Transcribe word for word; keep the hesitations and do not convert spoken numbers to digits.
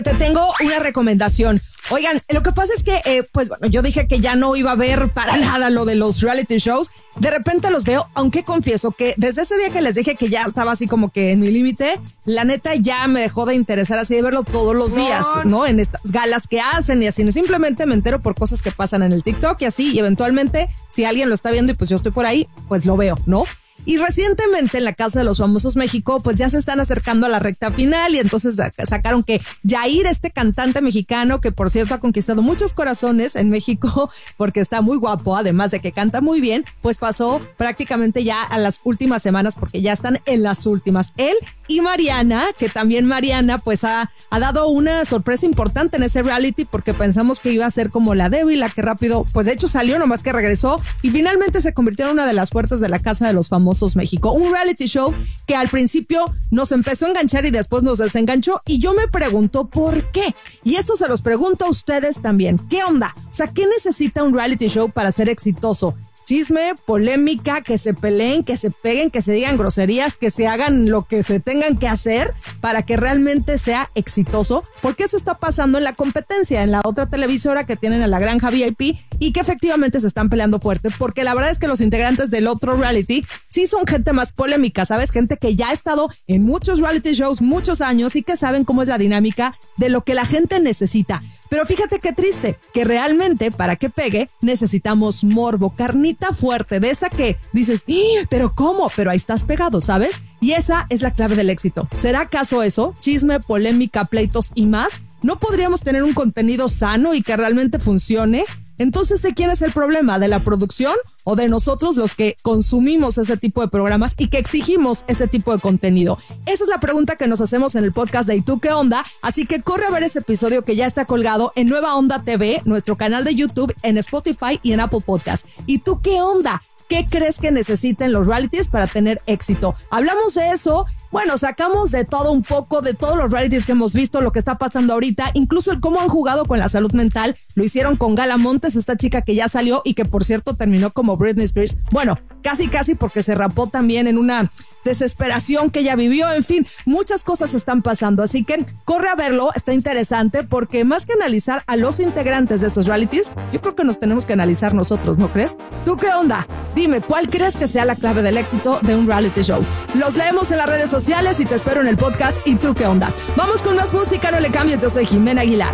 Te tengo una recomendación. Oigan, lo que pasa es que, eh, pues bueno, yo dije que ya no iba a ver para nada lo de los reality shows. De repente los veo, aunque confieso que desde ese día que les dije que ya estaba así como que en mi límite, la neta ya me dejó de interesar así de verlo todos los días, ¿no? En estas galas que hacen y así, no, simplemente me entero por cosas que pasan en el TikTok y así, y eventualmente si alguien lo está viendo y pues yo estoy por ahí, pues lo veo, ¿no? Y recientemente en la Casa de los Famosos México, pues ya se están acercando a la recta final y entonces sacaron que Yair, este cantante mexicano, que por cierto ha conquistado muchos corazones en México porque está muy guapo, además de que canta muy bien, pues pasó prácticamente ya a las últimas semanas porque ya están en las últimas. Él y Mariana, que también Mariana pues ha, ha dado una sorpresa importante en ese reality porque pensamos que iba a ser como la débil, la que rápido, pues de hecho salió, nomás que regresó y finalmente se convirtió en una de las fuertes de la Casa de los Famosos México, un reality show que al principio nos empezó a enganchar y después nos desenganchó y yo me pregunto ¿por qué? Y esto se los pregunto a ustedes también. ¿Qué onda? O sea, ¿qué necesita un reality show para ser exitoso? Chisme, polémica, que se peleen, que se peguen, que se digan groserías, que se hagan lo que se tengan que hacer para que realmente sea exitoso, porque eso está pasando en la competencia, en la otra televisora que tienen a La Granja V I P y que efectivamente se están peleando fuerte, porque la verdad es que los integrantes del otro reality sí son gente más polémica, ¿sabes? Gente que ya ha estado en muchos reality shows muchos años y que saben cómo es la dinámica de lo que la gente necesita. Pero fíjate qué triste, que realmente para que pegue necesitamos morbo, carnita fuerte, de esa que dices, ¡ah! ¿Pero cómo? Pero ahí estás pegado, ¿sabes? Y esa es la clave del éxito. ¿Será acaso eso? Chisme, polémica, pleitos y más. ¿No podríamos tener un contenido sano y que realmente funcione? Entonces, ¿de quién es el problema? ¿De la producción o de nosotros los que consumimos ese tipo de programas y que exigimos ese tipo de contenido? Esa es la pregunta que nos hacemos en el podcast de ¿Y tú qué onda? Así que corre a ver ese episodio que ya está colgado en Nueva Onda T V, nuestro canal de YouTube, en Spotify y en Apple Podcast. ¿Y tú qué onda? ¿Qué crees que necesiten los realities para tener éxito? Hablamos de eso. Bueno, sacamos de todo un poco, de todos los realities que hemos visto, lo que está pasando ahorita, incluso el cómo han jugado con la salud mental. Lo hicieron con Gala Montes, esta chica que ya salió y que por cierto terminó como Britney Spears. Bueno, casi casi porque se rapó también en una desesperación que ella vivió. En fin, muchas cosas están pasando, así que corre a verlo, está interesante porque más que analizar a los integrantes de esos realities, yo creo que nos tenemos que analizar nosotros, ¿no crees? ¿Tú qué onda? Dime, ¿cuál crees que sea la clave del éxito de un reality show? Los leemos en las redes sociales y te espero en el podcast ¿Y tú qué onda? Vamos con más música, no le cambies, yo soy Jimena Aguilar.